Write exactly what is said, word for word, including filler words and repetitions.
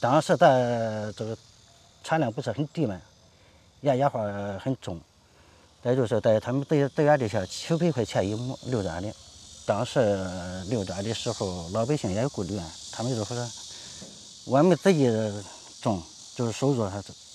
当时咱这个产量不是很低嘛，盐压花很重，再就是在他们对对俺这些七百块钱一亩榴莲的，当时榴莲的时候，老百姓也有顾虑，他们就说我们自己种就是收入还是